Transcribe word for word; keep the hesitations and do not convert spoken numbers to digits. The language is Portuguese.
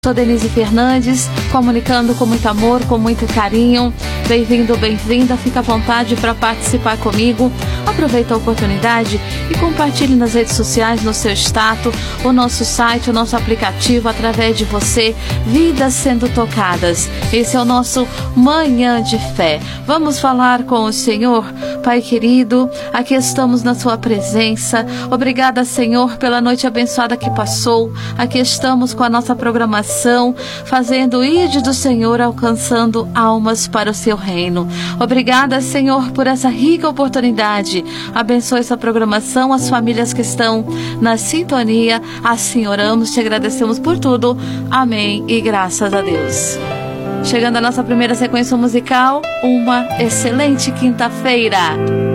Sou Denise Fernandes, comunicando com muito amor, com muito carinho. Bem-vindo, bem-vinda, fica à vontade para participar comigo. Aproveita a oportunidade e compartilhe nas redes sociais, no seu status, o nosso site, o nosso aplicativo, através de você, vidas sendo tocadas. Esse é o nosso Manhã de Fé. Vamos falar com o Senhor. Pai querido, aqui estamos na sua presença. Obrigada, Senhor, pela noite abençoada que passou. Aqui estamos com a nossa programação, fazendo o ide do Senhor, alcançando almas para o seu reino. Obrigada, Senhor, por essa rica oportunidade. Abençoe essa programação, as famílias que estão na sintonia. Assim oramos, te agradecemos por tudo. Amém e graças a Deus. Chegando a nossa primeira sequência musical, uma excelente quinta-feira.